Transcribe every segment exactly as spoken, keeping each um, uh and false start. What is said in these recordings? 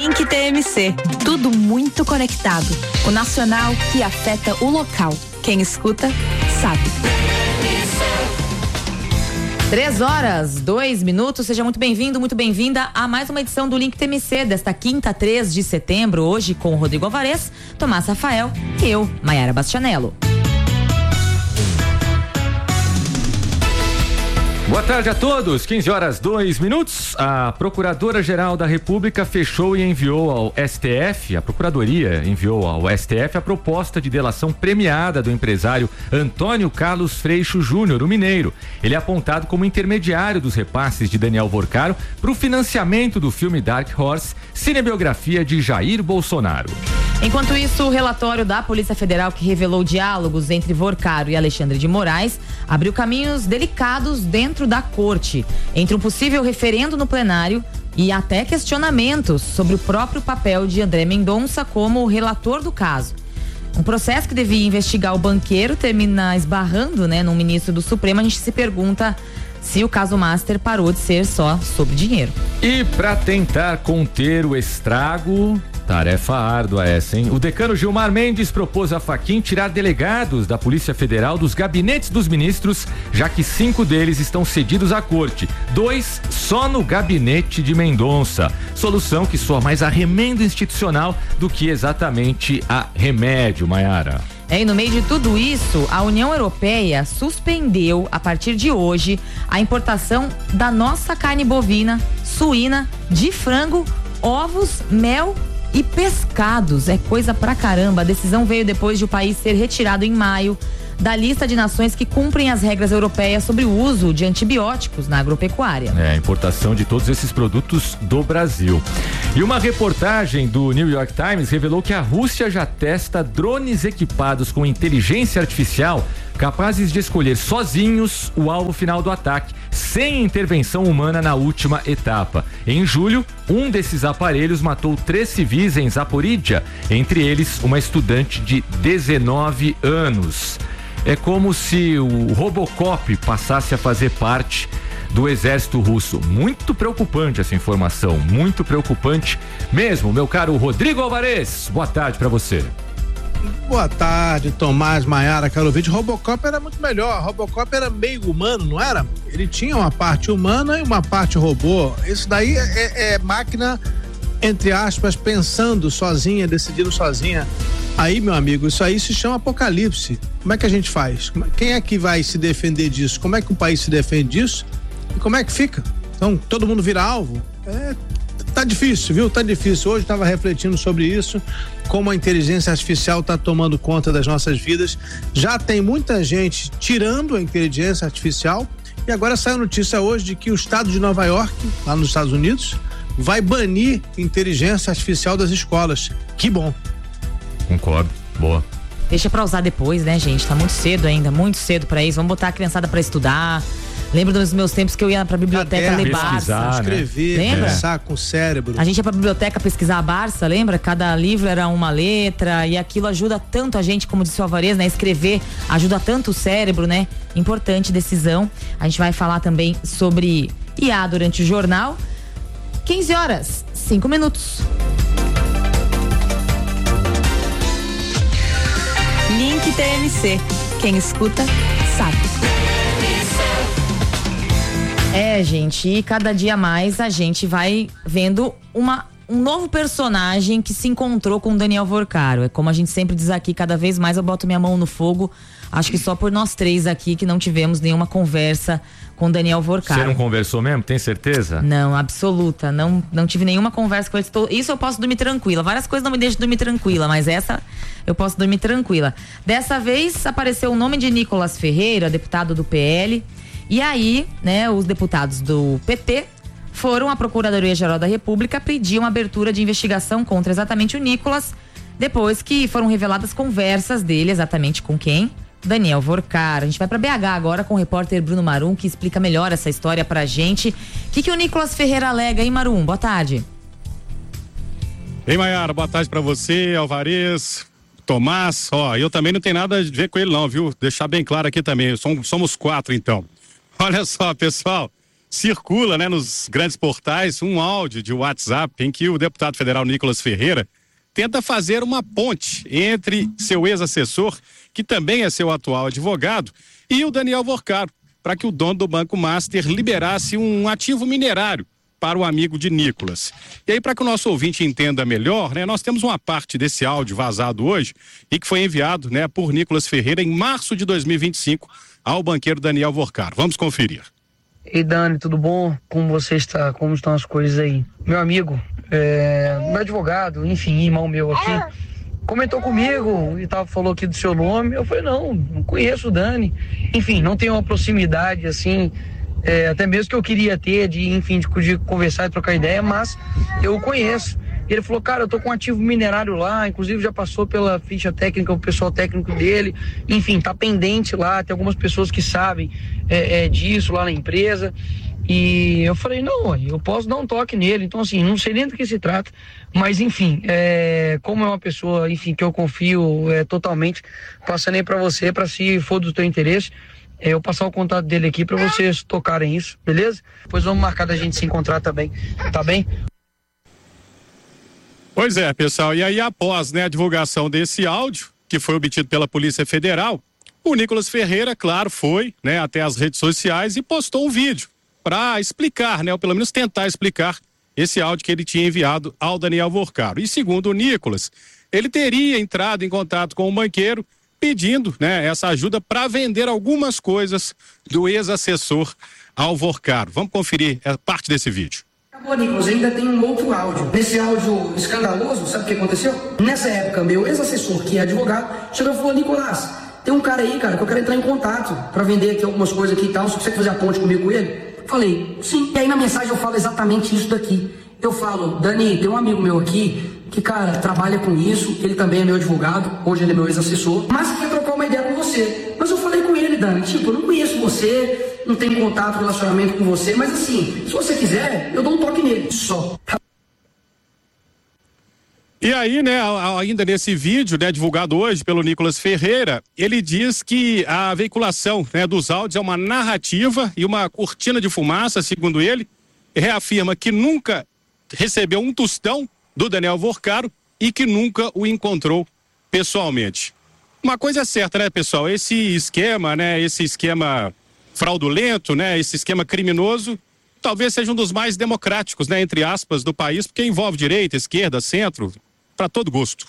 Link T M C, tudo muito conectado. O nacional que afeta o local. Quem escuta, sabe. Três horas, dois minutos, seja muito bem-vindo, muito bem-vinda a mais uma edição do Link T M C desta quinta, três de setembro, hoje com o Rodrigo Alvarez, Tomás Rafael e eu, Maiara Bastianello. Boa tarde a todos, quinze horas, dois minutos. A Procuradora-Geral da República fechou e enviou ao S T F, a Procuradoria enviou ao S T F a proposta de delação premiada do empresário Antônio Carlos Freixo Júnior, o mineiro. Ele é apontado como intermediário dos repasses de Daniel Vorcaro para o financiamento do filme Dark Horse, cinebiografia de Jair Bolsonaro. Enquanto isso, o relatório da Polícia Federal, que revelou diálogos entre Vorcaro e Alexandre de Moraes, abriu caminhos delicados dentro da corte, entre um possível referendo no plenário e até questionamentos sobre o próprio papel de André Mendonça como relator do caso. Um processo que devia investigar o banqueiro termina esbarrando, né, num ministro do Supremo. A gente se pergunta se o caso Master parou de ser só sobre dinheiro. E para tentar conter o estrago, tarefa árdua essa, hein? O decano Gilmar Mendes propôs a Fachin tirar delegados da Polícia Federal dos gabinetes dos ministros, já que cinco deles estão cedidos à corte, dois só no gabinete de Mendonça. Solução que soa mais a remendo institucional do que exatamente a remédio, Maiara. É, e no meio de tudo isso, a União Europeia suspendeu, a partir de hoje, a importação da nossa carne bovina, suína, de frango, ovos, mel e pescados. É coisa pra caramba. A decisão veio depois de o país ser retirado em maio da lista de nações que cumprem as regras europeias sobre o uso de antibióticos na agropecuária. É, a importação de todos esses produtos do Brasil. E uma reportagem do New York Times revelou que a Rússia já testa drones equipados com inteligência artificial capazes de escolher sozinhos o alvo final do ataque, sem intervenção humana na última etapa. Em julho, um desses aparelhos matou três civis em Zaporídia, entre eles uma estudante de dezenove anos. É como se o Robocop passasse a fazer parte do exército russo. Muito preocupante essa informação, muito preocupante mesmo, meu caro Rodrigo Alvarez. Boa tarde pra você. Boa tarde, Tomás, Maiara, caro ouvinte. Robocop era muito melhor. Robocop era meio humano, não era? Ele tinha uma parte humana e uma parte robô. Isso daí é, é máquina, entre aspas, pensando sozinha, decidindo sozinha. Aí, meu amigo, isso aí se chama apocalipse. Como é que a gente faz? Quem é que vai se defender disso? Como é que o país se defende disso? E como é que fica? Então, todo mundo vira alvo? É, tá difícil, viu? Tá difícil. Hoje estava refletindo sobre isso, como a inteligência artificial está tomando conta das nossas vidas. Já tem muita gente tirando a inteligência artificial e agora saiu a notícia hoje de que o estado de Nova York, lá nos Estados Unidos, vai banir inteligência artificial das escolas. Que bom. Concordo. Boa. Deixa pra usar depois, né, gente? Tá muito cedo ainda, muito cedo pra isso. Vamos botar a criançada pra estudar. Lembro dos meus tempos que eu ia pra biblioteca ler Barça. Escrever, né? pensar com o cérebro. A gente ia pra biblioteca pesquisar a Barça, lembra? Cada livro era uma letra e aquilo ajuda tanto a gente, como disse o Alvarez, né? Escrever ajuda tanto o cérebro, né? Importante decisão. A gente vai falar também sobre I A durante o jornal. quinze horas, cinco minutos. Link T M C. Quem escuta, sabe. É, gente, e cada dia mais a gente vai vendo uma, um novo personagem que se encontrou com o Daniel Vorcaro. É como a gente sempre diz aqui, cada vez mais eu boto minha mão no fogo. Acho que só por nós três aqui que não tivemos nenhuma conversa com o Daniel Vorcaro. Você não conversou mesmo? Tem certeza? Não, absoluta. Não, não tive nenhuma conversa com ele. Isso eu posso dormir tranquila. Várias coisas não me deixam dormir tranquila, mas essa eu posso dormir tranquila. Dessa vez apareceu o nome de Nicolas Ferreira, deputado do P L. E aí, né, os deputados do P T foram à Procuradoria-Geral da República pedir uma abertura de investigação contra exatamente o Nicolas, depois que foram reveladas conversas dele, exatamente com quem? Daniel Vorcaro. A gente vai para B H agora com o repórter Bruno Marum, que explica melhor essa história pra gente. O que, que o Nicolas Ferreira alega, hein, Marum? Boa tarde. Ei, Maiara, boa tarde pra você, Alvarez, Tomás. Ó, eu também não tenho nada a ver com ele não, viu? Deixar bem claro aqui também, somos, somos quatro então. Olha só, pessoal, circula, né, nos grandes portais um áudio de WhatsApp em que o deputado federal Nicolas Ferreira tenta fazer uma ponte entre seu ex-assessor, que também é seu atual advogado, e o Daniel Vorcaro, para que o dono do Banco Master liberasse um ativo minerário para o amigo de Nicolas. E aí, para que o nosso ouvinte entenda melhor, né, nós temos uma parte desse áudio vazado hoje e que foi enviado, né, por Nicolas Ferreira em março de dois mil e vinte e cinco ao banqueiro Daniel Vorcaro. Vamos conferir. Ei, Dani, tudo bom? Como você está? Como estão as coisas aí? Meu amigo, é, meu advogado, enfim, irmão meu aqui, comentou comigo e tava, falou aqui do seu nome. Eu falei, não, não conheço o Dani. Enfim, não tenho uma proximidade assim, é, até mesmo que eu queria ter, de, enfim, de, de conversar e trocar ideia, mas eu o conheço. Ele falou, cara, eu tô com um ativo minerário lá, inclusive já passou pela ficha técnica, o pessoal técnico dele, enfim, tá pendente lá, tem algumas pessoas que sabem é, é, disso lá na empresa. E eu falei, não, eu posso dar um toque nele. Então, assim, não sei nem do que se trata, mas enfim, é, como é uma pessoa, enfim, que eu confio é, totalmente, passando aí pra você, pra se for do teu interesse, é, eu passar o contato dele aqui pra vocês tocarem isso, beleza? Depois vamos marcar da gente se encontrar também, tá bem? Pois é, pessoal, e aí após, né, a divulgação desse áudio, que foi obtido pela Polícia Federal, o Nicolas Ferreira, claro, foi, né, até as redes sociais e postou um vídeo para explicar, né, ou pelo menos tentar explicar esse áudio que ele tinha enviado ao Daniel Vorcaro. E segundo o Nicolas, ele teria entrado em contato com o banqueiro pedindo, né, essa ajuda para vender algumas coisas do ex-assessor ao Vorcaro. Vamos conferir a parte desse vídeo. Ô, Nicolas, ainda tem um outro áudio. Nesse áudio escandaloso, sabe o que aconteceu? Nessa época, meu ex-assessor, que é advogado, chegou e falou, Nicolas, tem um cara aí, cara, que eu quero entrar em contato pra vender aqui algumas coisas aqui e tal, se você fazer a ponte comigo com ele. Falei, sim. E aí na mensagem eu falo exatamente isso daqui. Eu falo, Dani, tem um amigo meu aqui que, cara, trabalha com isso, ele também é meu advogado, hoje ele é meu ex-assessor, mas quer trocar uma ideia com você. Mas eu falei com ele, Dani, tipo, eu não conheço você, não tenho contato, relacionamento com você, mas assim, se você quiser, eu dou um toque nele, só. E aí, né, ainda nesse vídeo, né, divulgado hoje pelo Nicolas Ferreira, ele diz que a veiculação, né, dos áudios é uma narrativa e uma cortina de fumaça, segundo ele, reafirma que nunca recebeu um tostão do Daniel Vorcaro e que nunca o encontrou pessoalmente. Uma coisa é certa, né, pessoal, esse esquema, né, esse esquema fraudulento, né, esse esquema criminoso, talvez seja um dos mais democráticos, né, entre aspas, do país, porque envolve direita, esquerda, centro, para todo gosto.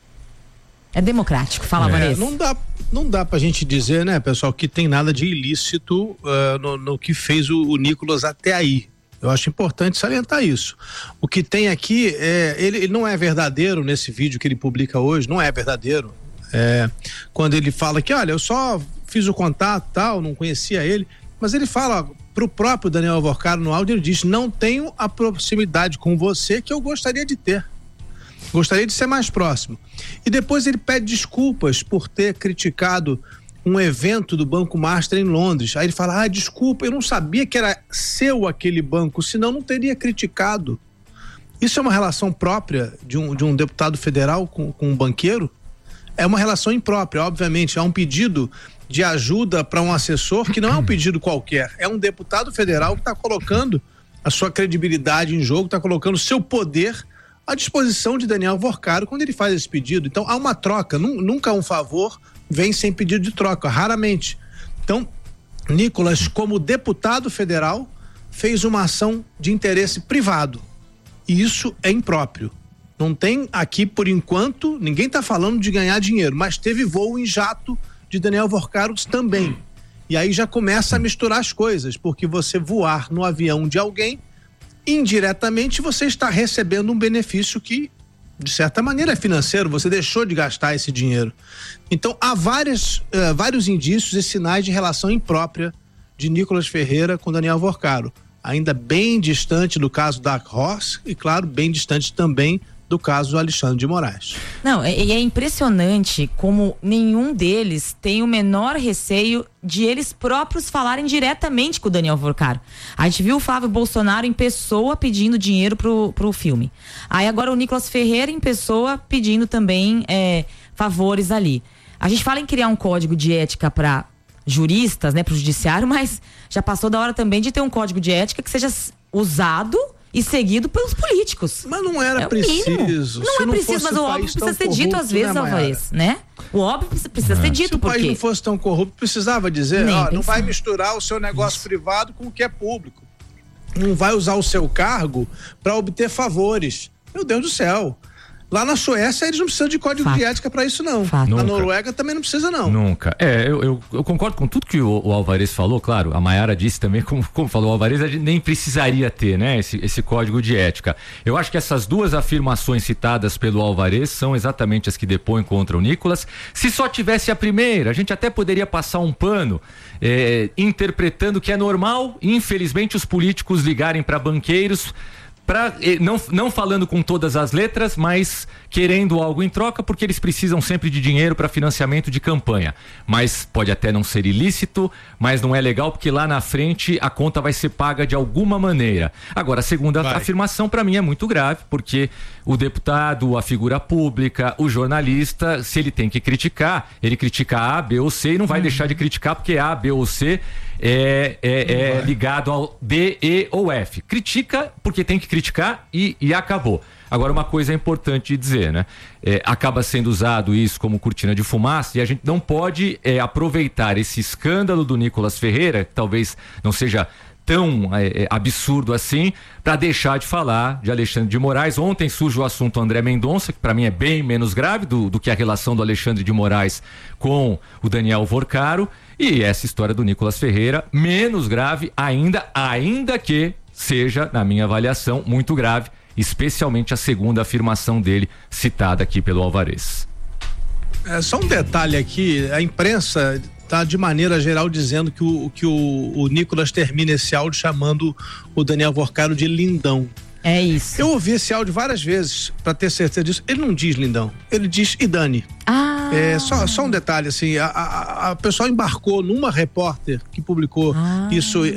É democrático, fala, é, Vanessa. Não dá, não dá pra gente dizer, né, pessoal, que tem nada de ilícito uh, no, no que fez o, o Nicolas até aí. Eu acho importante salientar isso. O que tem aqui, é, ele, ele não é verdadeiro nesse vídeo que ele publica hoje, não é verdadeiro. É, quando ele fala que, olha, eu só fiz o contato tal, não conhecia ele, mas ele fala pro próprio Daniel Vorcaro no áudio, ele diz, não tenho a proximidade com você que eu gostaria de ter. Gostaria de ser mais próximo. E depois ele pede desculpas por ter criticado um evento do Banco Master em Londres. Aí ele fala, ah, desculpa, eu não sabia que era seu aquele banco, senão não teria criticado. Isso é uma relação própria de um, de um deputado federal com, com um banqueiro? É uma relação imprópria, obviamente. Há um pedido de ajuda para um assessor que não é um pedido qualquer. É um deputado federal que está colocando a sua credibilidade em jogo, está colocando o seu poder à disposição de Daniel Vorcaro quando ele faz esse pedido. Então há uma troca, nunca um favor vem sem pedido de troca, raramente. Então, Nicolas, como deputado federal, fez uma ação de interesse privado. E isso é impróprio. Não tem aqui, por enquanto, ninguém está falando de ganhar dinheiro, mas teve voo em jato de Daniel Vorcaro também. E aí já começa a misturar as coisas, porque você voar no avião de alguém, indiretamente você está recebendo um benefício que, de certa maneira, é financeiro, você deixou de gastar esse dinheiro. Então, há várias, uh, vários indícios e sinais de relação imprópria de Nicolas Ferreira com Daniel Vorcaro. Ainda bem distante do caso da Horse e, claro, bem distante também do caso do Alexandre de Moraes. Não, e é impressionante como nenhum deles tem o menor receio de eles próprios falarem diretamente com o Daniel Vorcaro. A gente viu o Flávio Bolsonaro em pessoa pedindo dinheiro pro, pro filme. Aí agora o Nicolas Ferreira em pessoa pedindo também é, favores ali. A gente fala em criar um código de ética para juristas, né, pro judiciário, mas já passou da hora também de ter um código de ética que seja usado e seguido pelos políticos. Mas não era é preciso. Não Se é não preciso, mas o óbvio precisa ser dito às vezes, né, Alvarez, né? O óbvio precisa é. ser dito, Se o porque... país não fosse tão corrupto, precisava dizer, Nem ó, pensar. não vai misturar o seu negócio Isso. privado com o que é público. Não vai usar o seu cargo para obter favores. Meu Deus do céu. Lá na Suécia eles não precisam de código Fato. de ética para isso não. Fato. Na Noruega também não precisa não. Nunca. É, eu, eu, eu concordo com tudo que o, o Alvarez falou, claro, a Maiara disse também, como, como falou o Alvarez, a gente nem precisaria ter, né, esse, esse código de ética. Eu acho que essas duas afirmações citadas pelo Alvarez são exatamente as que depõem contra o Nicolas. Se só tivesse a primeira, a gente até poderia passar um pano é, interpretando que é normal, infelizmente, os políticos ligarem para banqueiros Pra, não, não falando com todas as letras, mas querendo algo em troca, porque eles precisam sempre de dinheiro para financiamento de campanha. Mas pode até não ser ilícito, mas não é legal porque lá na frente a conta vai ser paga de alguma maneira. Agora, a segunda vai. afirmação para mim é muito grave, porque o deputado, a figura pública, o jornalista, se ele tem que criticar, ele critica A, B ou C e não vai hum. deixar de criticar porque A, B ou C é, é, é ligado ao D, E ou F. Critica porque tem que criticar e, e acabou. Agora, uma coisa é importante dizer, né? É, acaba sendo usado isso como cortina de fumaça e a gente não pode é, aproveitar esse escândalo do Nicolas Ferreira, que talvez não seja tão é, absurdo assim, para deixar de falar de Alexandre de Moraes. Ontem surge o assunto André Mendonça, que para mim é bem menos grave do, do que a relação do Alexandre de Moraes com o Daniel Vorcaro, e essa história do Nicolas Ferreira, menos grave ainda, ainda que seja, na minha avaliação, muito grave, especialmente a segunda afirmação dele, citada aqui pelo Alvarez. É, só um detalhe aqui, a imprensa tá de maneira geral dizendo que o, que o, o Nicolas termina esse áudio chamando o Daniel Vorcaro de lindão. É isso. Eu ouvi esse áudio várias vezes para ter certeza disso. Ele não diz lindão, ele diz e Dani. Ah. É, só, só um detalhe assim, a, a, a pessoa embarcou numa repórter que publicou ah. isso